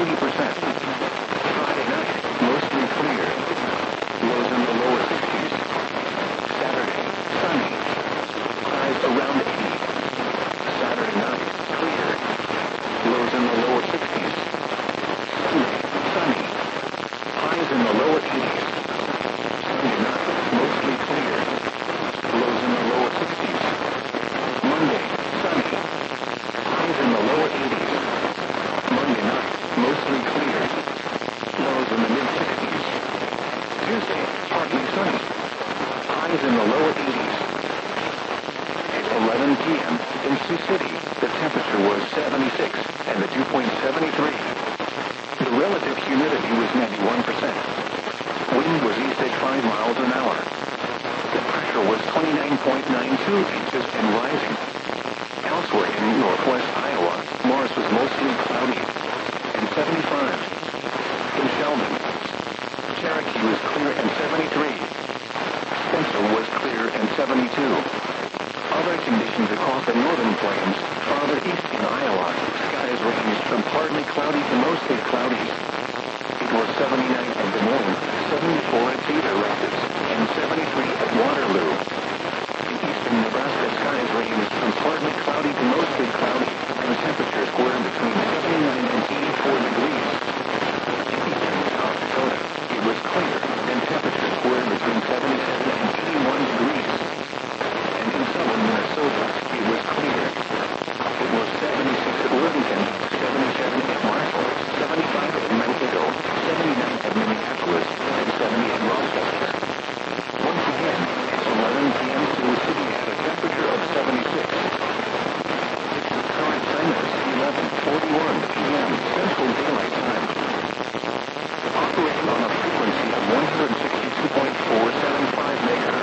90%. Friday night, mostly clear. Lows in the lower 60s. Saturday, sunny. Highs around 80. Saturday night, clear. Lows in the lower 60s. Sunday, sunny. Highs in the lower 80s. Sunday night, mostly clear. Lows in the lower 60s. Monday, sunny. Highs in the lower 80s. Monday night, mostly clear. Lows in the mid-60s. Tuesday, partly sunny. Highs in the lower 80s. At 11 p.m. in Sioux City, the temperature was 76 and the dew point 73. The relative humidity was 91%. Wind was east at 5 miles an hour. The pressure was 29.92 inches and rising. Elsewhere in northwest Iowa, Morris was mostly cloudy and 75. In Sheldon, Cherokee was clear and 73. Spencer was clear and 72. Other conditions across the northern plains, farther east in Iowa, skies ranged from partly cloudy to mostly cloudy. It was 79 at Des Moines, 74 at Cedar Rapids, and 73 at Waterloo. In eastern Nebraska, skies ranged from partly cloudy to mostly cloudy, and temperatures were between 79 and 84 degrees. In eastern South Dakota, it was clear, and temperatures were between 77 and 81 degrees. And in southern Minnesota, it was clear. It was 76 at Worthington, 77 at Marshall, 75 at Mankato, 79 at Minneapolis, and 70 at Rochester. Once again, at 11 p.m. Sioux City had a temperature of 76. Current time is 11:41 p.m. Central Daylight